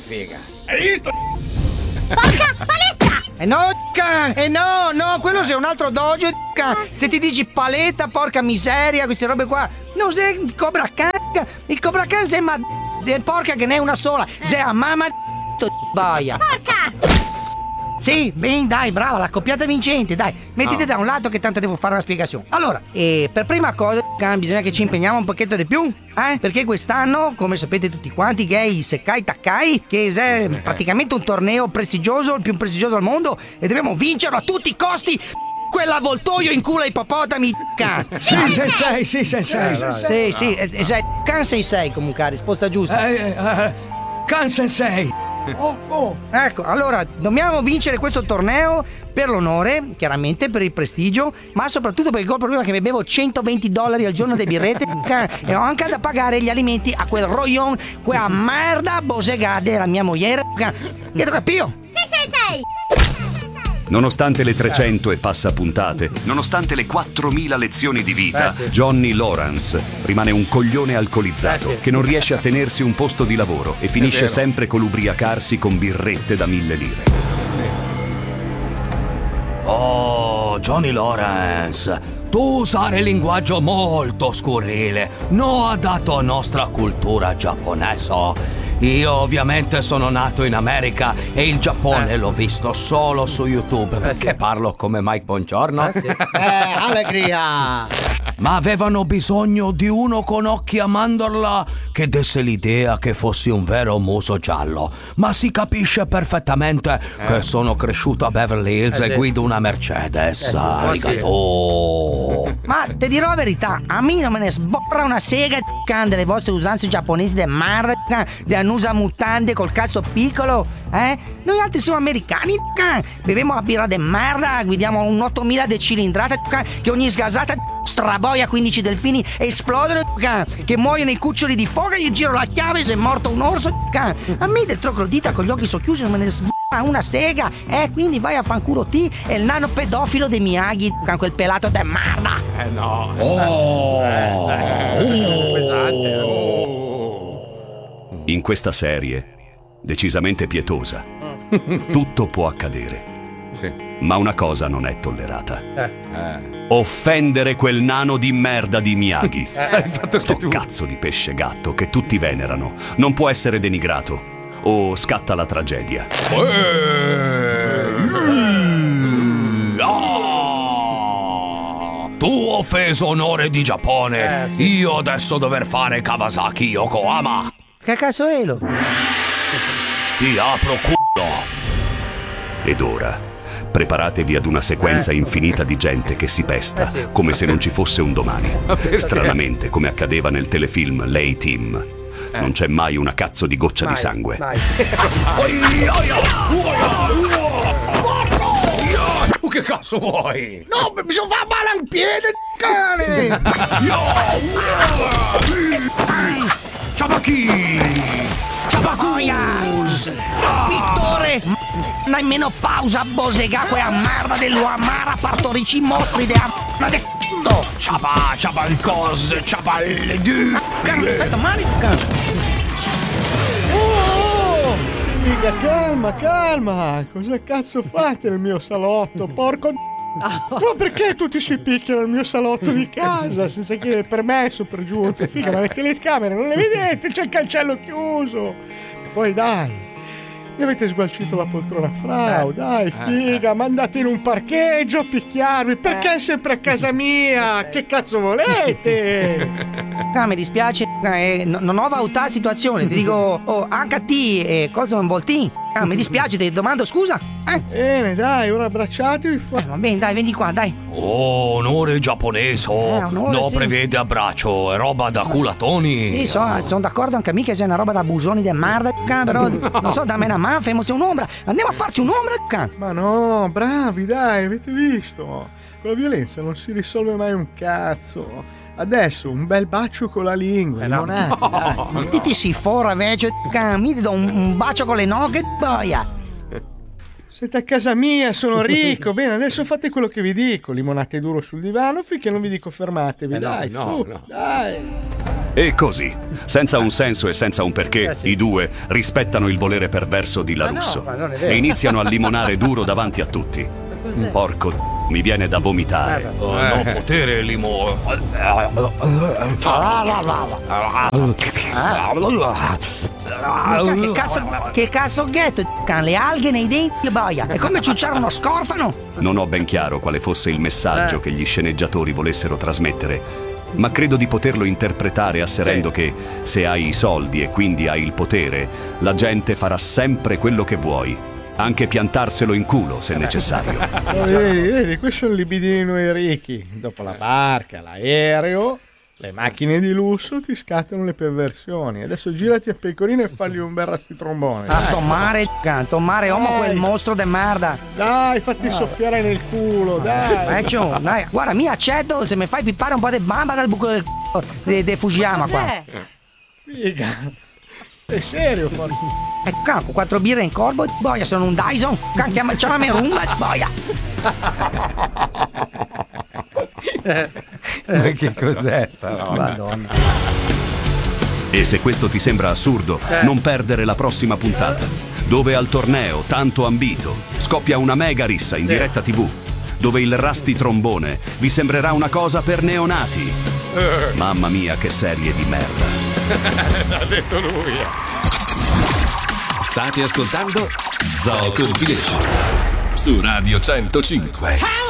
figa. Hai visto? Porca paletta! No, quello sei un altro dojo. Se ti dici paletta, porca miseria, queste robe qua. Non sei il Cobra Khan. Il Cobra Khan sei porca che ne è una sola. Sei a mamma baia. Porca! Sì, ben dai, brava, la coppiata vincente, dai. Mettete da un lato che tanto devo fare una spiegazione. Allora, per prima cosa bisogna che ci impegniamo un pochetto di più, perché quest'anno, come sapete tutti quanti, che è il Sekai Takai, che è praticamente un torneo prestigioso, il più prestigioso al mondo, e dobbiamo vincerlo a tutti i costi. Quell'avvoltoio in culo ai ippopotami. Sì, sensei. Sì, Kan Sensei comunque, la risposta giusta. Kan Sensei. Ecco, allora dobbiamo vincere questo torneo per l'onore, chiaramente per il prestigio, ma soprattutto perché il problema è che mi bevo $120 al giorno di birrette e ho anche da pagare gli alimenti a quel roglion, quella merda bosegà della mia moglie. Che capio? Sì, sensei! Nonostante le 300 e passa puntate, nonostante le 4000 lezioni di vita, Johnny Lawrence rimane un coglione alcolizzato che non riesce a tenersi un posto di lavoro e finisce sempre con l'ubriacarsi con birrette da 1000 lire. Oh, Johnny Lawrence, tu usare linguaggio molto scurrile, non adatto a nostra cultura giapponese. Io ovviamente sono nato in America e il Giappone l'ho visto solo su YouTube perché parlo come Mike Bongiorno. Allegria! Ma avevano bisogno di uno con occhi a mandorla che desse l'idea che fossi un vero muso giallo. Ma si capisce perfettamente che sono cresciuto a Beverly Hills e guido una Mercedes. Arigato! Ma ti dirò la verità, a me non me ne sborra una sega delle vostre usanze giapponesi de merda, de usa mutande col cazzo piccolo, Noi altri siamo americani, beviamo la birra de merda, guidiamo un 8000 de cilindrata, che ogni sgasata straboia 15 delfini esplodono, che muoiono i cuccioli di foga, gli giro la chiave se è morto un orso, a me del troclodita con gli occhi socchiusi non me ne sborra una sega, quindi vai a fanculo te e il nano pedofilo de Miyagi, quel pelato de merda. In questa serie, decisamente pietosa, tutto può accadere. Ma una cosa non è tollerata. Offendere quel nano di merda di Miyagi. Sto cazzo di pesce gatto che tutti venerano non può essere denigrato o scatta la tragedia. Tu offeso onore di Giappone. Io adesso dover fare Kawasaki Yokohama. Che cazzo è lo? Ti apro culo. Ed ora preparatevi ad una sequenza infinita di gente che si pesta come se non ci fosse un domani. Stranamente, come accadeva nel telefilm L'A-Team, non c'è mai una cazzo di goccia di sangue. Che cazzo vuoi? No, bisogna fare male al piede, cane! Ciabacus! Pittore! Nemmeno pausa, bosega, quella merda dell'uamara, partorici mostri della merda de c***o! Ciaba il cos, ciaba le due! Aspetta, manica! Figa, calma! Cosa cazzo fate nel mio salotto? Porco ma perché tutti si picchiano nel mio salotto di casa senza chiedere permesso per giunta? Figa, ma le telecamere non le vedete? C'è il cancello chiuso! E poi dai, mi avete sgualcito la poltrona frau, dai figa, ma andate in un parcheggio a picchiarvi, perché sempre a casa mia? Che cazzo volete? Mi dispiace, non ho valutato la situazione, ti dico, anche a te, cosa non vuol te? Mi dispiace, ti domando scusa? Bene, dai, ora abbracciatevi. Va bene, dai, vieni qua, dai. Onore giapponese, onore, sì. Prevede abbraccio, è roba da culatoni. Sì, sono d'accordo anche a me che c'è una roba da busoni di merda, però non so, dammi una mano, fammosi un'ombra, andiamo a farci un'ombra. Ma no, bravi, dai, avete visto? Con la violenza non si risolve mai un cazzo. Adesso un bel bacio con la lingua, Ma ti si fora invece, mi ti do un bacio con le noghe, boia. Siete a casa mia, sono ricco. Bene, adesso fate quello che vi dico. Limonate duro sul divano finché non vi dico fermatevi. Dai. E così, senza un senso e senza un perché, i due rispettano il volere perverso di Larusso e iniziano a limonare duro davanti a tutti. Porco, mi viene da vomitare. No potere limone. Che cazzo ghetto, le alghe nei denti, boia. È come ciucciare uno scorfano. Non ho ben chiaro quale fosse il messaggio che gli sceneggiatori volessero trasmettere, ma credo di poterlo interpretare asserendo che se hai i soldi e quindi hai il potere, la gente farà sempre quello che vuoi, anche piantarselo in culo se necessario. Vedi, qui sono libidini noi ricchi. Dopo la barca, l'aereo, le macchine di lusso ti scattano le perversioni. Adesso girati a Pecorino e fagli un bel rastitrombone. Tomare, uomo, quel mostro de merda. Dai, fatti soffiare nel culo, dai. Dai, guarda, mi accetto se mi fai pippare un po' di bamba dal buco del c***o de Fujiyama qua. Figa. È serio, porco. Con 4 birre in corbo, boia, sono un Dyson. Chiamami rumba, boia. Ma che cos'è sta roba? Madonna. E se questo ti sembra assurdo, non perdere la prossima puntata, dove al torneo tanto ambito scoppia una mega rissa in diretta TV, dove il rasti trombone vi sembrerà una cosa per neonati. Mamma mia, che serie di merda. L'ha detto lui. State ascoltando Zoo Compilation su Radio 105.